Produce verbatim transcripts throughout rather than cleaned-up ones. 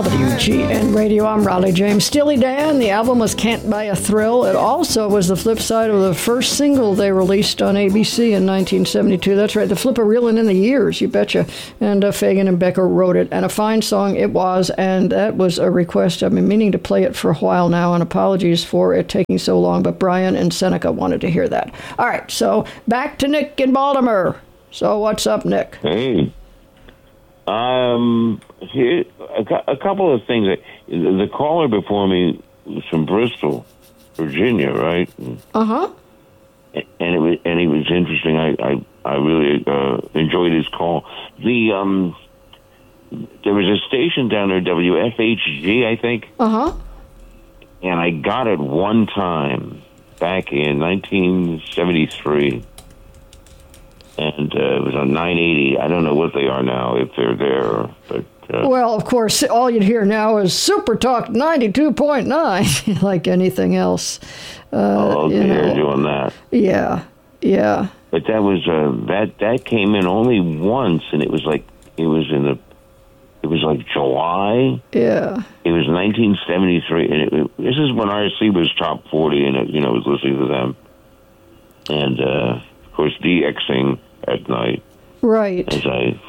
W G N Radio, I'm Raleigh James. Steely Dan, the album was Can't Buy a Thrill. It also was the flip side of the first single they released on A B C in nineteen seventy-two. That's right, the flipper reeling in the years, you betcha. And uh, Fagan and Becker wrote it, and a fine song it was, and that was a request. I've been meaning to play it for a while now, and apologies for it taking so long, but Brian and Seneca wanted to hear that. All right, so back to Nick in Baltimore. So what's up, Nick? Hey. Um, here, a, a couple of things. The caller before me was from Bristol, Virginia, right? Uh-huh. And it was, and he was interesting. I, I, I really uh, enjoyed his call. The um, there was a station down there, W F H G, I think. Uh-huh. And I got it one time back in nineteen seventy-three. And uh, it was on nine eighty. I don't know what they are now, if they're there. But uh, well, of course, all you'd hear now is Super Talk ninety-two point nine, like anything else. Uh, oh, you they're know. doing that. Yeah, yeah. But that was uh, that that came in only once, and it was like it was in the it was like July. Yeah. It was nineteen seventy-three, and it, it, this is when R C was top forty, and it, you know, I was listening to them, and uh, of course DXing at night. Right. As I,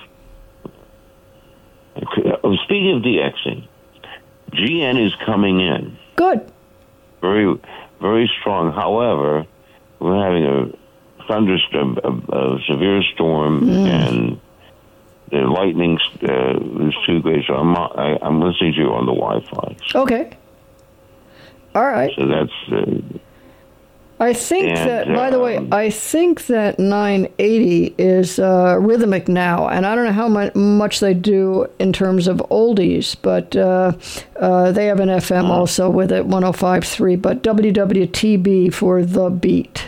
oh, speaking of DXing, G N is coming in. Good. Very, very strong. However, we're having a thunderstorm, a, a severe storm, mm. and the lightning uh, is too great. So I'm, I, I'm listening to you on the Wi-Fi. Okay. All right. So that's. Uh, I think and, that, by the way, um, I think that nine eighty is uh, rhythmic now, and I don't know how much, much they do in terms of oldies, but uh, uh, they have an F M uh, also with it, one oh five point three, but W W T B for The Beat.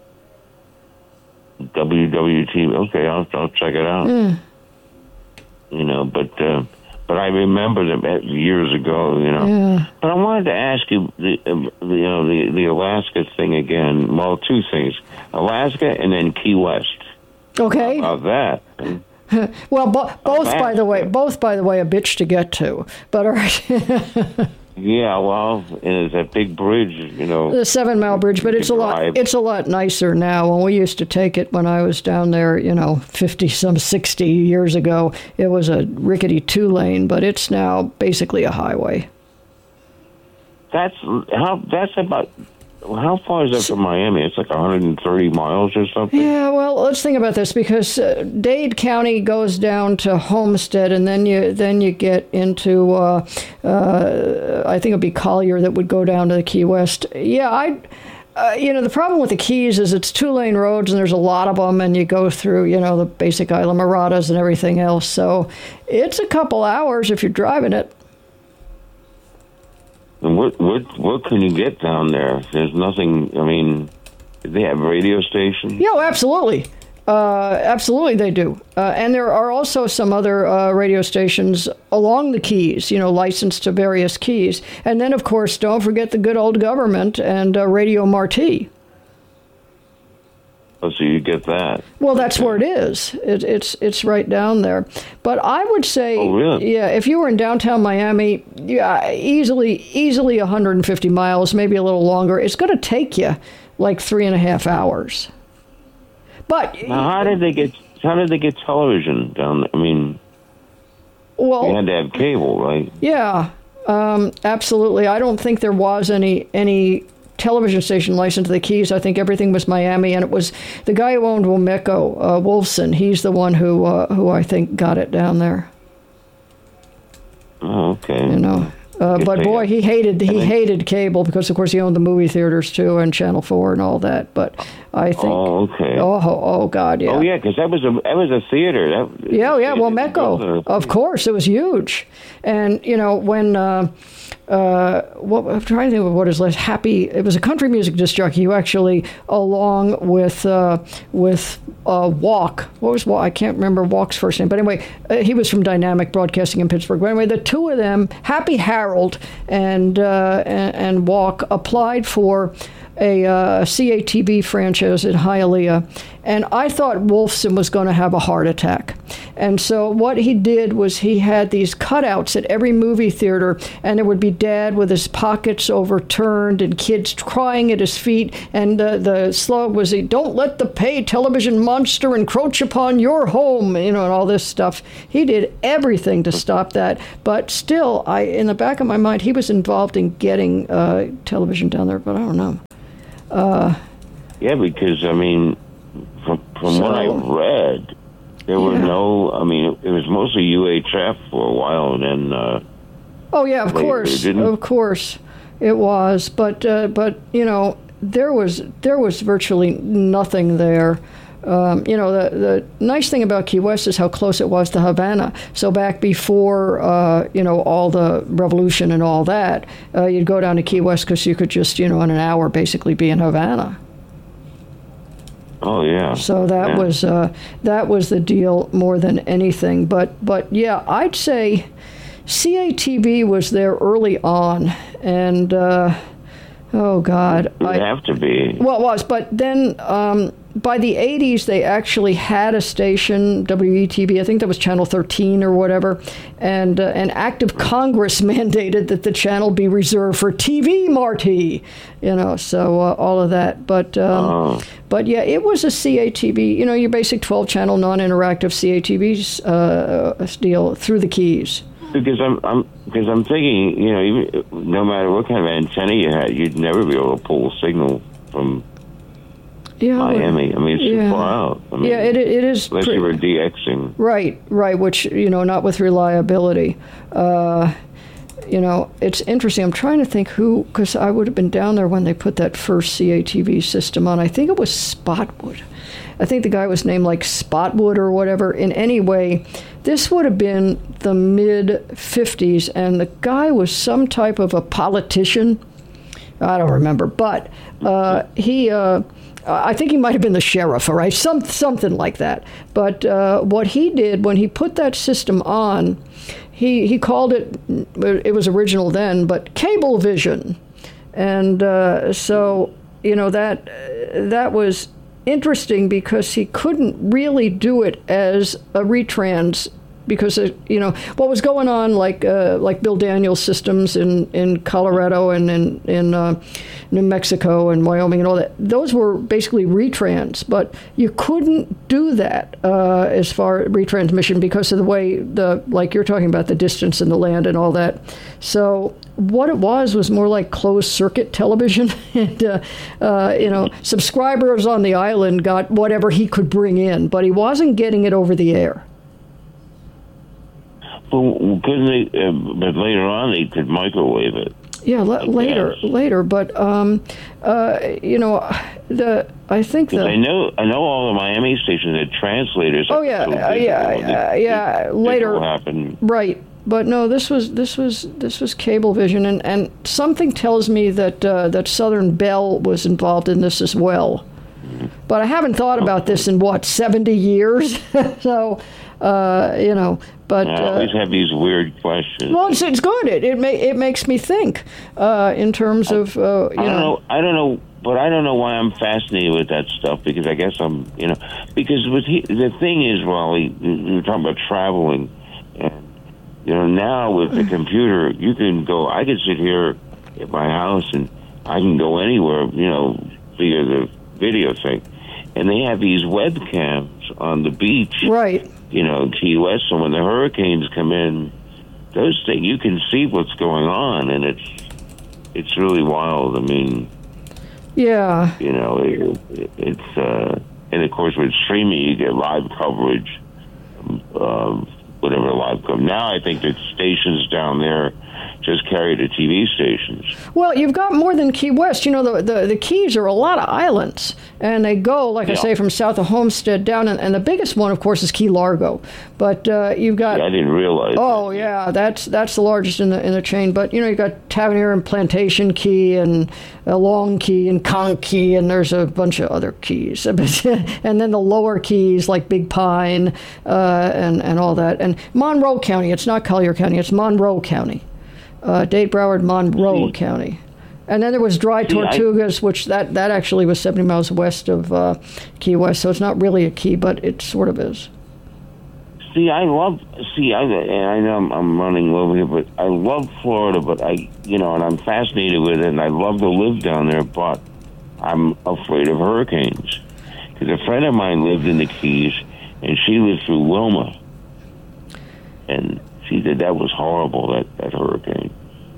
W W T B, okay, I'll, I'll check it out. Mm. You know, but uh, but I remember them years ago. You know, yeah. But I wanted to ask you, the, uh, you know, the the Alaska thing again. Well, two things: Alaska and then Key West. Okay. How about that? Well, bo- both, Alaska. by the way, both by the way, a bitch to get to. But all right. Yeah, well, and it's that big bridge, you know. The Seven Mile Bridge, but it's a lot. It's a lot nicer now. When we used to take it when I was down there, you know, fifty some sixty years ago, it was a rickety two lane, but it's now basically a highway. That's how. That's about. How far is that from Miami? It's like one hundred thirty miles or something? Yeah, well, let's think about this, because uh, Dade County goes down to Homestead, and then you then you get into, uh, uh, I think it would be Collier that would go down to the Key West. Yeah, I, uh, you know, the problem with the Keys is it's two-lane roads, and there's a lot of them, and you go through, you know, the basic Isla Moradas and everything else. So it's a couple hours if you're driving it. And what what what can you get down there? There's nothing. I mean, do they have radio stations? Yeah, absolutely, uh, absolutely they do. Uh, and there are also some other uh, radio stations along the Keys, you know, licensed to various keys. And then, of course, don't forget the good old government and uh, Radio Marti. Oh, so you get that. Well, that's okay. where it is. It, it's it's right down there. But I would say, oh, really? yeah, if you were in downtown Miami, yeah, easily easily one hundred fifty miles, maybe a little longer. It's going to take you like three and a half hours. But now, how did they get? How did they get television down there? I mean, well, they had to have cable, right? Yeah, um, absolutely. I don't think there was any any. television station licensed to the Keys. I think everything was Miami, and it was the guy who owned Womeco, uh, Wolfson. He's the one who uh, who I think got it down there. Oh, okay. You know, uh, but boy, he hated he hated cable because, of course, he owned the movie theaters too and Channel Four and all that. But I think, oh, okay. Oh, oh, God, yeah. Oh, yeah, because that was a that was a theater. That, yeah, yeah. Womeco, of course, it was huge, and you know when. Uh, Uh, what, I'm trying to think of what his last happy. It was a country music disc jockey who actually, along with uh, with uh, Walk. What was Walk? I can't remember Walk's first name, but anyway, uh, he was from Dynamic Broadcasting in Pittsburgh. But anyway, the two of them, Happy Harold and uh, and, and Walk, applied for a uh, C A T V franchise in Hialeah, And I thought Wolfson was going to have a heart attack. And so what he did was he had these cutouts at every movie theater, and there would be Dad with his pockets overturned and kids crying at his feet. And uh, the slogan was, "Don't let the pay television monster encroach upon your home," you know, and all this stuff. He did everything to stop that. But still, I in the back of my mind, he was involved in getting uh, television down there, but I don't know. Uh, yeah, because, I mean, from, from so, what I read, there yeah. were no, I mean, it was mostly U H F for a while, and then... Uh, oh, yeah, of later, course, of course it was. But, uh, but you know, there was there was virtually nothing there. Um, you know, the, the nice thing about Key West is how close it was to Havana. So back before, uh, you know, all the revolution and all that, uh, you'd go down to Key West because you could just, you know, in an hour basically be in Havana. Oh, yeah. So that yeah. was uh, that was the deal more than anything. But, but yeah, I'd say C A T V was there early on. And, uh, oh, God. It would I, have to be. Well, it was. But then... Um, by the eighties, they actually had a station, W E T V, I think that was Channel thirteen or whatever, and uh, an act of Congress mandated that the channel be reserved for T V, Marty, you know, so uh, all of that. But, um, oh. but yeah, it was a C A T V, you know, your basic twelve-channel non-interactive C A T V uh, deal through the keys. Because I'm, I'm, because I'm thinking, you know, even no matter what kind of antenna you had, you'd never be able to pull a signal from... Yeah, Miami. I mean, it's yeah. too far out. I mean, yeah, it it is. Unless pre- you were DXing. Right, right. Which, you know, not with reliability. Uh, you know, it's interesting. I'm trying to think who, because I would have been down there when they put that first C A T V system on. I think it was Spotwood. I think the guy was named like Spotwood or whatever. In any way, this would have been the mid fifties, and the guy was some type of a politician. I don't remember, but uh, he. Uh, I think he might have been the sheriff, all right, some, something like that. But uh, what he did when he put that system on, he he called it, it was original then, but Cablevision. And uh, so, you know, that that was interesting because he couldn't really do it as a retrans because, uh, you know, what was going on, like uh, like Bill Daniels systems in, in Colorado and in, in uh, New Mexico and Wyoming and all that, those were basically retrans, but you couldn't do that uh, as far as retransmission because of the way, the like you're talking about, the distance and the land and all that. So what it was was more like closed circuit television. and, uh, uh, you know, subscribers on the island got whatever he could bring in, but he wasn't getting it over the air. Well, couldn't they? Uh, but later on, they could microwave it. Yeah, l- later, later. But um, uh, you know, the I think the I know I know all the Miami stations had translators. Oh yeah, uh, yeah, uh, yeah. Later, happened. Right. But no, this was this was this was Cablevision, and, and something tells me that uh, that Southern Bell was involved in this as well. Mm-hmm. But I haven't thought about this in what seventy years, so uh, you know. But I always uh, have these weird questions. Well, it's, it's good. It it, may, it makes me think uh, in terms of uh, you I don't know. know. I don't know, but I don't know why I'm fascinated with that stuff because I guess I'm you know because with he, the thing is, Raleigh, we were talking about traveling, and you know now with the computer, you can go. I can sit here at my house and I can go anywhere, you know, via the video thing, and they have these webcams on the beach, right? You know, Key West, and when the hurricanes come in, those things, you can see what's going on, and it's it's really wild. I mean, yeah, you know, it, it, it's uh, and of course with streaming, you get live coverage, um, whatever live coverage. Now I think that stations down there just carry the T V stations. Well, you've got more than Key West. You know, the the, the Keys are a lot of islands, and they go, like yeah. I say, from south of Homestead down, and, and the biggest one, of course, is Key Largo. But uh, you've got... Yeah, I didn't realize Oh, that. yeah, that's that's the largest in the in the chain. But, you know, you've got Tavernier and Plantation Key, and uh, Long Key, and Conch Key, and there's a bunch of other keys. And then the lower keys, like Big Pine, uh, and, and all that. And Monroe County, it's not Collier County, it's Monroe County. Uh, Dade, Broward, Monroe See, County. And then there was Dry Tortugas, which that, that actually was seventy miles west of uh, Key West, so it's not really a key, but it sort of is. See, I love, see, I, I know I'm, I'm running over here, but I love Florida, but I, you know, and I'm fascinated with it, and I love to live down there, but I'm afraid of hurricanes. Because a friend of mine lived in the Keys, and she lived through Wilma. And she said that was horrible, that, that hurricane.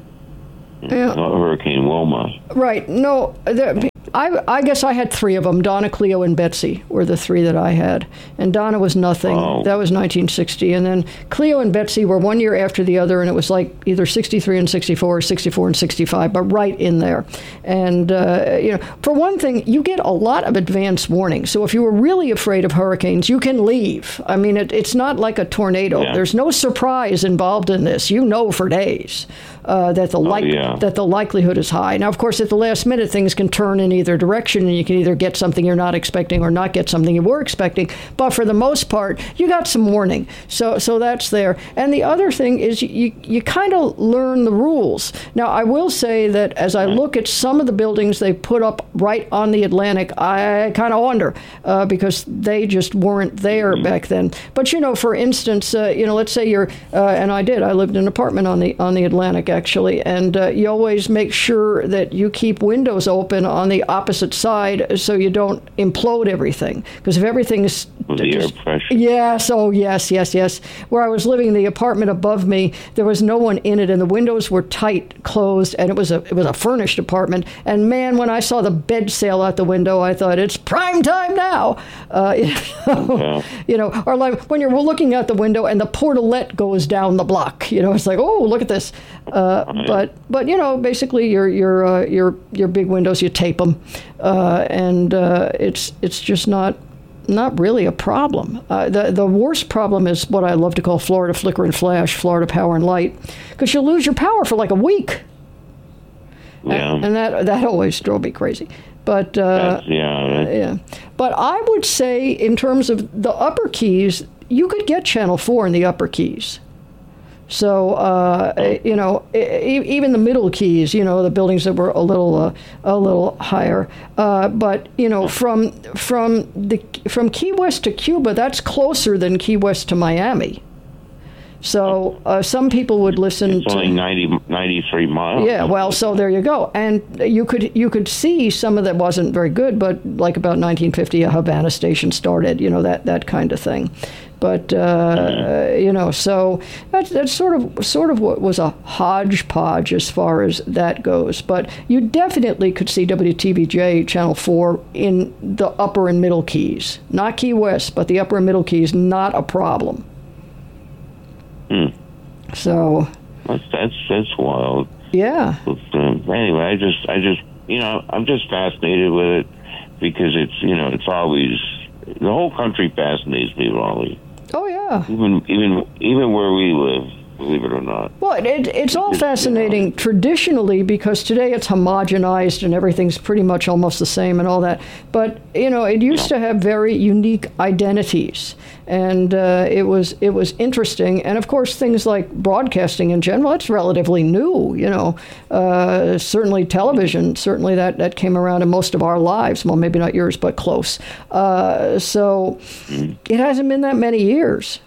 Yeah. Not Hurricane Wilma. Right. No, there, I, I guess I had three of them. Donna, Cleo, and Betsy were the three that I had. And Donna was nothing. Oh. That was nineteen sixty. And then Cleo and Betsy were one year after the other, and it was like either sixty-three and sixty-four or sixty-four and sixty-five, but right in there. And, uh, you know, for one thing, you get a lot of advance warning. So if you were really afraid of hurricanes, you can leave. I mean, it, it's not like a tornado. Yeah. There's no surprise involved in this. You know for days uh, that the Oh, like yeah. that the likelihood is high. Now, of course, at the last minute, things can turn in either direction, and you can either get something you're not expecting or not get something you were expecting. But for the most part, you got some warning. So so that's there. And the other thing is you, you kind of learn the rules. Now, I will say that as I look at some of the buildings they put up right on the Atlantic, I kind of wonder uh, because they just weren't there back then. But, you know, for instance, uh, you know, let's say you're, uh, and I did, I lived in an apartment on the, on the Atlantic, actually, and uh, you always make sure that you keep windows open on the opposite side so you don't implode everything. Because if everything is... With the just, air pressure. Yes, oh, yes, yes, yes. Where I was living in the apartment above me, there was no one in it, and the windows were tight, closed, and it was a it was a furnished apartment. And, man, when I saw the bed sail out the window, I thought, it's prime time now. Uh, you, know, Yeah. you know, or like when you're looking out the window and the portalette goes down the block. You know, it's like, oh, look at this. Uh, but, but you know, basically your your uh, your your big windows, you tape them, uh, and uh, it's it's just not not really a problem. Uh, the the worst problem is what I love to call Florida flicker and flash, Florida power and light, because you'll lose your power for like a week. Yeah. And, and that that always drove me crazy. But uh, That's, yeah. That's, yeah, but I would say in terms of the upper keys, you could get Channel four in the upper keys. So, uh, you know, e- even the middle keys, you know, the buildings that were a little, uh, a little higher. Uh, but you know, from from the from Key West to Cuba, that's closer than Key West to Miami. So uh, some people would listen It's to only ninety, ninety-three miles. yeah, well, so there you go, and you could you could see some of that wasn't very good, but like about nineteen fifty, a Havana station started, you know, that that kind of thing. But uh, mm-hmm. you know, so that's that's sort of sort of what was a hodgepodge as far as that goes. But you definitely could see W T V J Channel four in the upper and middle keys, not Key West, but the upper and middle keys, not a problem. Hmm. So That's that's that's wild. yeah. But, uh, anyway, I just I just you know I'm just fascinated with it because it's you know it's always the whole country fascinates me, Raleigh. Oh yeah. Even even even where we live, believe it or not. Well, it, it's all It's, fascinating you know, traditionally because today it's homogenized and everything's pretty much almost the same and all that. But you know, it used to have very unique identities, and uh, it was it was interesting. And of course, things like broadcasting in general, it's relatively new. You know, uh, certainly television, certainly that that came around in most of our lives. Well, maybe not yours, but close. Uh, so mm. it hasn't been that many years.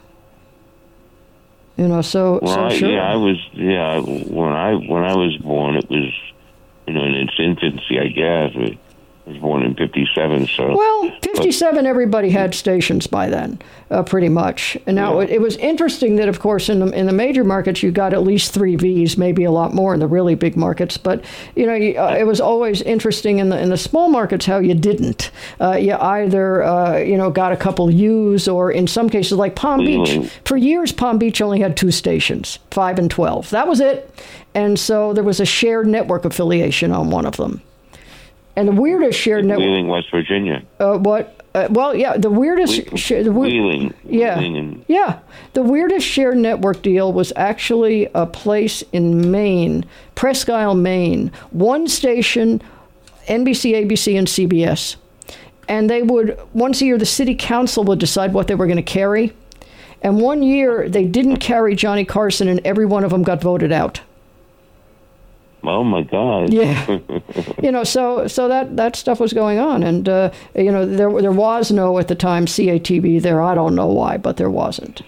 You know, so, Well, so I, sure. yeah, I was yeah when I when I was born, it was you know in its infancy, I guess. It, I was born in fifty-seven, so... Well, fifty-seven, everybody had stations by then, uh, pretty much. And now Yeah. it, it was interesting that, of course, in the in the major markets, you got at least three Vs, maybe a lot more in the really big markets. But, you know, you, uh, it was always interesting in the in the small markets how you didn't. Uh, you either, uh, you know, got a couple U's, or in some cases, like Palm Beach. Really? For years, Palm Beach only had two stations, five and twelve. That was it. And so there was a shared network affiliation on one of them. And the weirdest shared network... Wheeling, West Virginia. Uh, what? Uh, well, yeah, the weirdest... We- sh- the we- Wheeling. yeah, Wheeling and, yeah. The weirdest shared network deal was actually a place in Maine, Presque Isle, Maine. One station, N B C, A B C, and C B S. And they would, once a year, the city council would decide what they were going to carry. And one year, they didn't carry Johnny Carson, and every one of them got voted out. Oh my God! Yeah, you know, so so that, that stuff was going on, and uh, you know, there there was no at the time C A T V there. I don't know why, but there wasn't.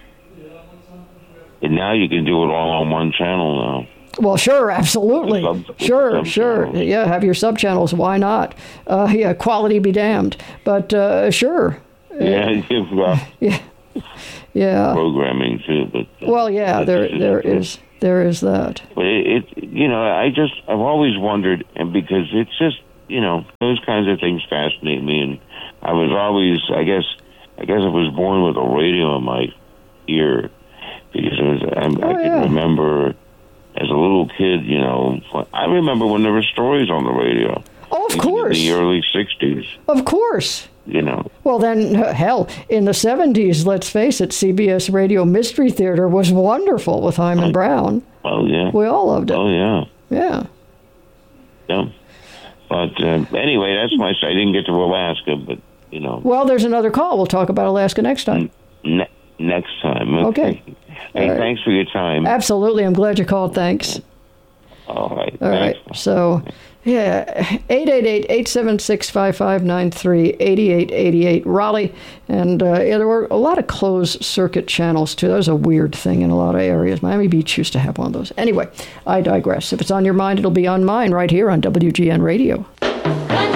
And now you can do it all on one channel now. Well, sure, absolutely, Sub- sure, sure, sub-channels. yeah. Have your sub channels. Why not? Uh, yeah, quality be damned, but uh, sure. Yeah, you've got Yeah, yeah. programming too, but uh, Well, yeah, that's there just- there is there is that. But it, it, you know, I just, I've always wondered, and because it's just, you know, those kinds of things fascinate me, and I was always, I guess, I guess I was born with a radio in my ear, because it was, I, Oh, I can yeah. remember as a little kid, you know, I remember when there were stories on the radio. Oh, of even course, in the early sixties, of course. you know. Well, then, hell, in the seventies, let's face it, C B S Radio Mystery Theater was wonderful with Hyman Brown. Oh, yeah. We all loved it. Oh, yeah. Yeah. Yeah. But uh, anyway, that's my, I didn't get to Alaska, but, you know. Well, there's another call. We'll talk about Alaska next time. Ne- next time. Okay. Hey, All right. thanks for your time. Absolutely. I'm glad you called. Thanks. All right. All right. Thanks. So, yeah, eight eight eight, eight seven six, five five nine three, eight eight eight eight, Raleigh. And uh, yeah, there were a lot of closed circuit channels, too. That was a weird thing in a lot of areas. Miami Beach used to have one of those. Anyway, I digress. If it's on your mind, it'll be on mine right here on W G N Radio.